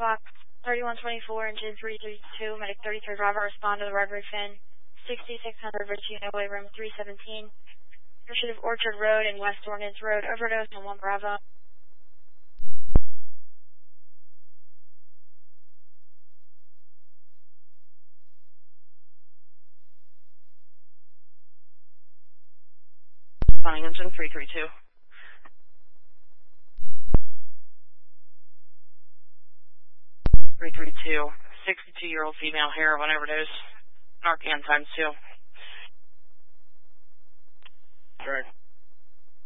Box 3124 engine 332, medic 33 Bravo, respond to the Red Roof Inn, 6600 Virginia Way, room 317. Pursuit of Orchard Road and West Ordnance Road, overdose on 1 Bravo. Responding engine 332. 332, 62-year-old female, heroin overdose, Narcan ×2. Correct.